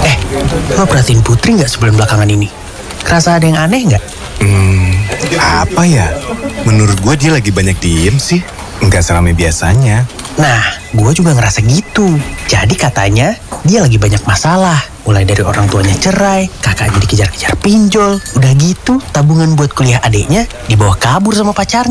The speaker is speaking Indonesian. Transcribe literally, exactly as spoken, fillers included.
Eh, lo perhatiin Putri nggak sebulan belakangan ini? Kerasa ada yang aneh nggak? Hmm, apa ya? Menurut gue dia lagi banyak diem sih. Nggak seramai biasanya. Nah, gue juga ngerasa gitu. Jadi katanya dia lagi banyak masalah. Mulai dari orang tuanya cerai, kakaknya dikejar-kejar pinjol. Udah gitu, tabungan buat kuliah adiknya dibawa kabur sama pacarnya.